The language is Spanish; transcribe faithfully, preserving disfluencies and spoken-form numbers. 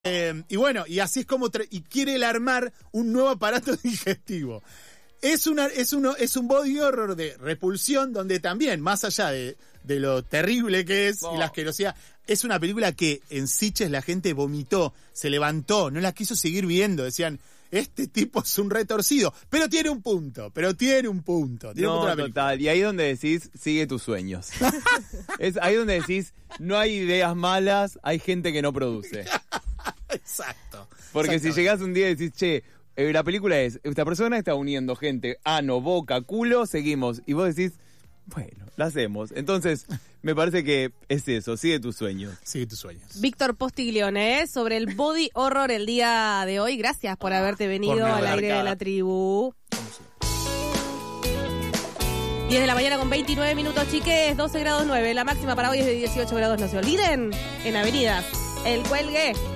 Eh, y bueno, y así es como tra- y quiere el armar un nuevo aparato digestivo. Es una, es uno, es un body horror de repulsión, donde también, más allá de, de lo terrible que es oh. y la asquerosidad, es una película que en Sitges la gente vomitó, se levantó, no la quiso seguir viendo, decían, este tipo es un retorcido, pero tiene un punto, pero tiene un punto. Tiene no, un punto total, y ahí es donde decís, sigue tus sueños. Es ahí donde decís, no hay ideas malas, hay gente que no produce. Exacto. Porque si llegás un día y decís, che, eh, la película es, esta persona está uniendo gente, ano, boca, culo, seguimos. Y vos decís, bueno, la hacemos. Entonces, me parece que es eso, sigue tus sueños. Sigue tus sueños. Víctor Postiglione, ¿eh? Sobre el body horror el día de hoy. Gracias por haberte venido por al aire de la tribu. diez de la mañana con veintinueve minutos, chiques, doce grados nueve. La máxima para hoy es de dieciocho grados. No se olviden, en Avenidas El Cuelgue.